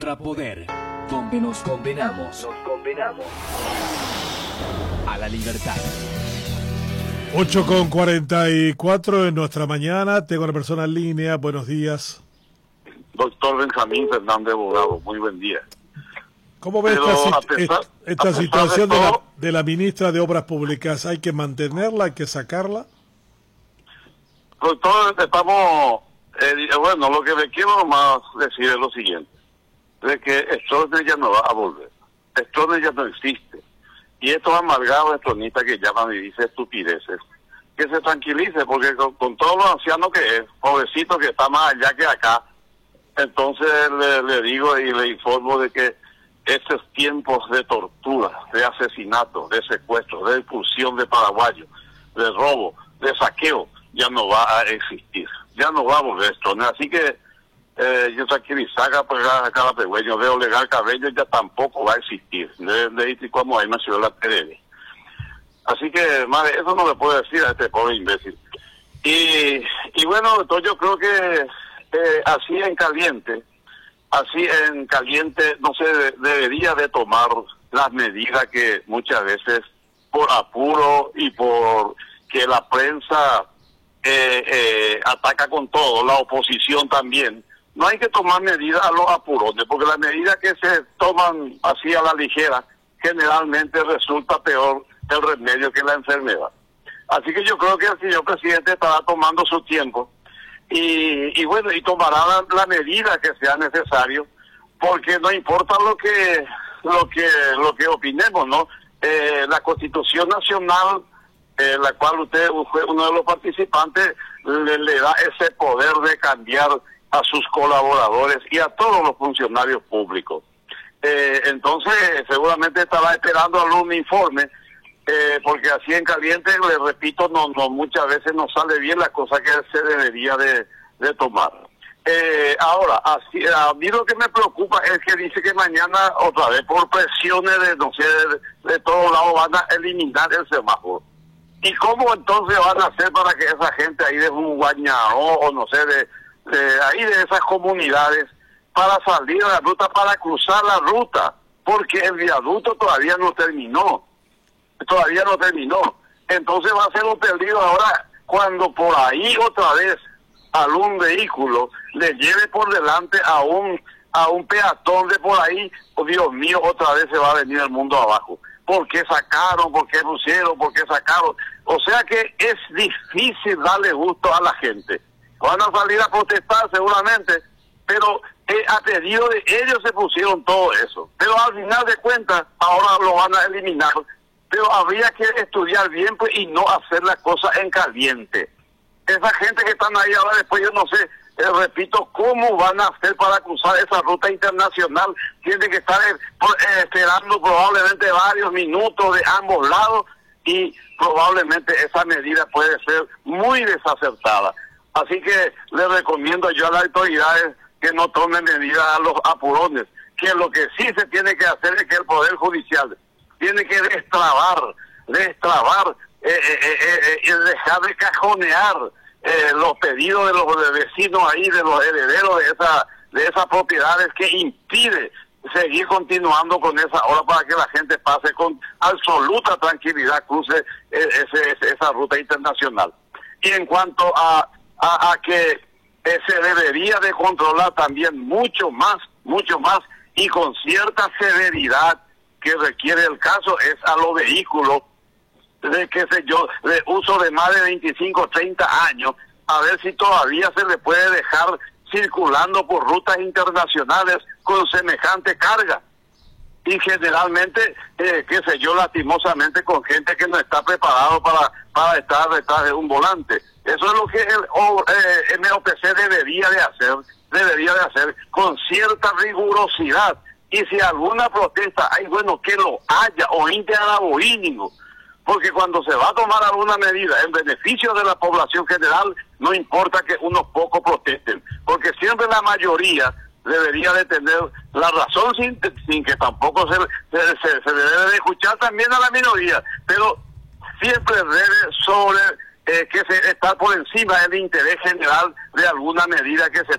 para poder, donde nos condenamos a la libertad. 8:44 en nuestra mañana. Tengo una persona en línea. Buenos días. Doctor Benjamín Fernández Bogado, muy buen día. ¿Cómo ve esta situación de la ministra de Obras Públicas? ¿Hay que mantenerla? ¿Hay que sacarla? Doctor, estamos... bueno, lo que le quiero nomás decir es lo siguiente. De que Stroessner ya no va a volver. Stroessner ya no existe. Y estos amargados estronistas que llaman y dicen estupideces, que se tranquilice, porque con todos los ancianos que es, pobrecito que está más allá que acá, entonces le digo y le informo de que estos tiempos de tortura, de asesinato, de secuestro, de expulsión de paraguayos, de robo, de saqueo, ya no va a existir. Ya no va a volver esto, ¿no? Así que yo tranquilizaga para cada pegüeño, veo legal cabello ya tampoco va a existir. De como ahí me subió la TV. Así que, madre, eso no le puedo decir a este pobre imbécil. Y bueno, entonces yo creo que así en caliente no se debería de tomar las medidas que muchas veces por apuro y por que la prensa ataca con todo, la oposición también. No hay que tomar medidas a los apurones, porque las medidas que se toman así a la ligera generalmente resulta peor el remedio que la enfermedad. Así que yo creo que el señor presidente estará tomando su tiempo y bueno, y tomará la medida que sea necesario, porque no importa lo que opinemos, ¿no? La Constitución Nacional, la cual usted fue uno de los participantes, le da ese poder de cambiar a sus colaboradores y a todos los funcionarios públicos. Entonces, seguramente estará esperando algún informe, porque así en caliente, le repito, no muchas veces no sale bien la cosa que se debería de tomar. Ahora, a mí lo que me preocupa es que dice que mañana, otra vez, por presiones de todos lados, van a eliminar el semáforo. ¿Y cómo entonces van a hacer para que esa gente ahí de Huguañao o no sé, de esas comunidades, para salir a la ruta, para cruzar la ruta? Porque el viaducto todavía no terminó. Entonces va a ser un peligro ahora cuando por ahí otra vez algún vehículo le lleve por delante a un peatón de por ahí. Oh, Dios mío, otra vez se va a venir el mundo abajo. ¿Por qué sacaron? ¿Por qué pusieron? ¿Por qué sacaron? O sea que es difícil darle gusto a la gente. Van a salir a protestar seguramente, pero a pedido de ellos se pusieron todo eso. Pero al final de cuentas, ahora lo van a eliminar. Pero habría que estudiar bien, pues, y no hacer las cosas en caliente. Esa gente que están ahí ahora, después yo no sé, repito, cómo van a hacer para cruzar esa ruta internacional. Tienen que estar esperando probablemente varios minutos de ambos lados, y probablemente esa medida puede ser muy desacertada. Así que le recomiendo yo a las autoridades que no tomen medidas a los apurones, que lo que sí se tiene que hacer es que el Poder Judicial tiene que destrabar y dejar de cajonear los pedidos de los vecinos ahí, de los herederos de esas propiedades, que impide seguir continuando con esa obra para que la gente pase con absoluta tranquilidad, cruce esa ruta internacional. Y en cuanto a que se debería de controlar también mucho más, y con cierta severidad que requiere el caso, es a los vehículos de uso de más de 25 o 30 años, a ver si todavía se le puede dejar circulando por rutas internacionales con semejante carga. Y generalmente, lastimosamente con gente que no está preparado para estar detrás de un volante. Eso es lo que el MOPC debería de hacer con cierta rigurosidad. Y si alguna protesta hay, bueno, que lo haya, o interaboínico, porque cuando se va a tomar alguna medida en beneficio de la población general, no importa que unos pocos protesten, porque siempre la mayoría debería de tener la razón, sin que tampoco se debe de escuchar también a la minoría, pero siempre debe estar por encima del interés general de alguna medida que se